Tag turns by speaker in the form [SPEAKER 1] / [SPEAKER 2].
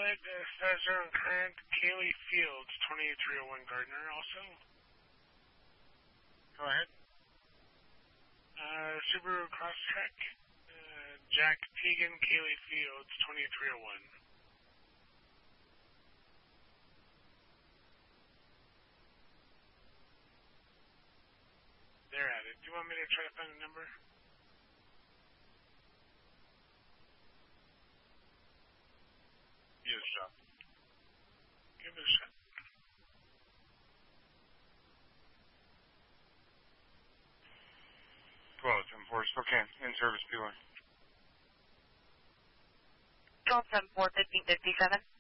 [SPEAKER 1] pilot, status zero current, Kaylee Fields, 28301 Gardner also.
[SPEAKER 2] Go ahead.
[SPEAKER 1] Subaru Crosstrek, Jack Tegan, Kaylee Fields, 28301. They're at it. Do you want me to try to find a number?
[SPEAKER 2] Give it a shot.
[SPEAKER 1] Give it a shot.
[SPEAKER 2] Well, it's enforced. Okay, in service, Bueller.
[SPEAKER 3] 1274, 1557.